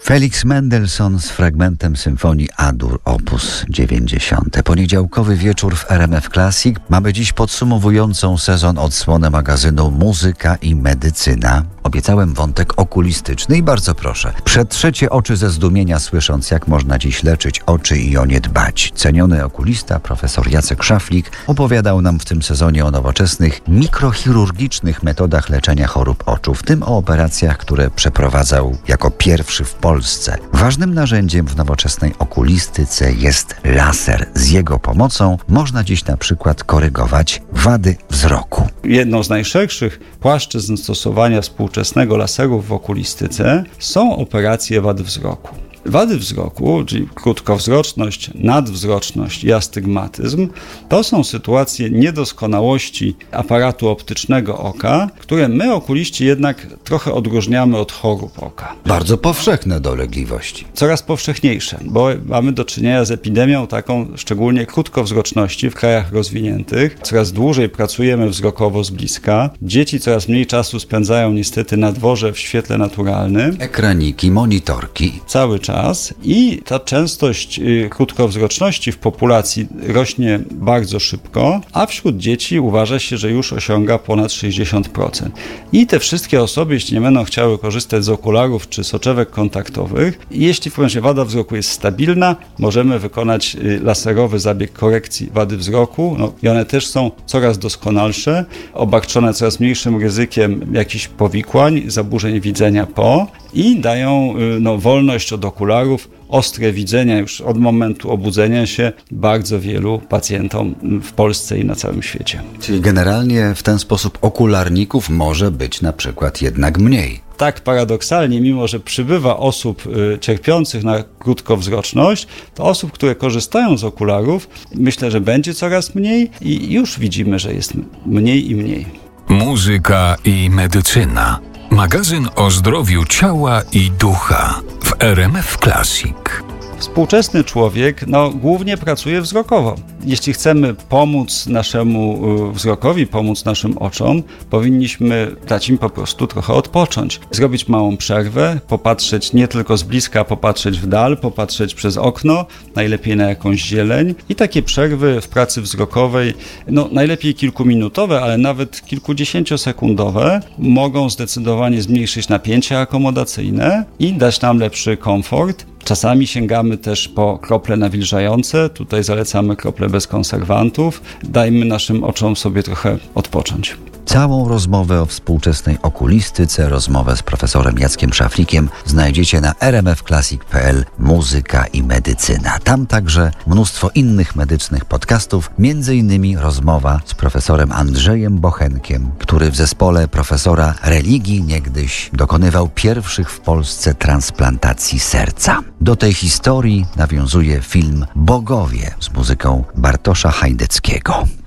Felix Mendelssohn z fragmentem symfonii A-dur op. 90. Poniedziałkowy wieczór w RMF Classic. Mamy dziś podsumowującą sezon odsłonę magazynu Muzyka i Medycyna. Obiecałem wątek okulistyczny i bardzo proszę. Przetrzecie oczy ze zdumienia, słysząc, jak można dziś leczyć oczy i o nie dbać. Ceniony okulista, profesor Jacek Szaflik, opowiadał nam w tym sezonie o nowoczesnych, mikrochirurgicznych metodach leczenia chorób oczu, w tym o operacjach, które przeprowadzał jako pierwszy w Polsce. Ważnym narzędziem w nowoczesnej okulistyce jest laser. Z jego pomocą można dziś na przykład korygować wady wzroku. Jedną z najszerszych płaszczyzn stosowania współczesnego laseru w okulistyce są operacje wad wzroku. Wady wzroku, czyli krótkowzroczność, nadwzroczność i astygmatyzm, to są sytuacje niedoskonałości aparatu optycznego oka, które my, okuliści, jednak trochę odróżniamy od chorób oka. Bardzo powszechne dolegliwości. Coraz powszechniejsze, bo mamy do czynienia z epidemią taką szczególnie krótkowzroczności w krajach rozwiniętych. Coraz dłużej pracujemy wzrokowo z bliska. Dzieci coraz mniej czasu spędzają niestety na dworze w świetle naturalnym. Ekraniki, monitorki. Cały czas. I ta częstość krótkowzroczności w populacji rośnie bardzo szybko, a wśród dzieci uważa się, że już osiąga ponad 60%. I te wszystkie osoby, jeśli nie będą chciały korzystać z okularów czy soczewek kontaktowych, jeśli w każdym razie wada wzroku jest stabilna, możemy wykonać laserowy zabieg korekcji wady wzroku. I one też są coraz doskonalsze, obarczone coraz mniejszym ryzykiem jakichś powikłań, zaburzeń widzenia i dają wolność od okularów, ostre widzenia już od momentu obudzenia się bardzo wielu pacjentom w Polsce i na całym świecie. Czyli generalnie w ten sposób okularników może być na przykład jednak mniej. Tak paradoksalnie, mimo że przybywa osób cierpiących na krótkowzroczność, to osób, które korzystają z okularów, myślę, że będzie coraz mniej i już widzimy, że jest mniej i mniej. Muzyka i medycyna. Magazyn o zdrowiu ciała i ducha w RMF Classic. Współczesny człowiek głównie pracuje wzrokowo. Jeśli chcemy pomóc naszemu wzrokowi, pomóc naszym oczom, powinniśmy dać im po prostu trochę odpocząć. Zrobić małą przerwę, popatrzeć nie tylko z bliska, popatrzeć w dal, popatrzeć przez okno, najlepiej na jakąś zieleń. I takie przerwy w pracy wzrokowej, najlepiej kilkuminutowe, ale nawet kilkudziesięciosekundowe, mogą zdecydowanie zmniejszyć napięcie akomodacyjne i dać nam lepszy komfort. Czasami sięgamy też po krople nawilżające. Tutaj zalecamy krople bez konserwantów. Dajmy naszym oczom sobie trochę odpocząć. Całą rozmowę o współczesnej okulistyce, rozmowę z profesorem Jackiem Szaflikiem znajdziecie na rmfclassic.pl Muzyka i Medycyna. Tam także mnóstwo innych medycznych podcastów, m.in. rozmowa z profesorem Andrzejem Bochenkiem, który w zespole profesora religii niegdyś dokonywał pierwszych w Polsce transplantacji serca. Do tej historii nawiązuje film Bogowie z muzyką Bartosza Hajdeckiego.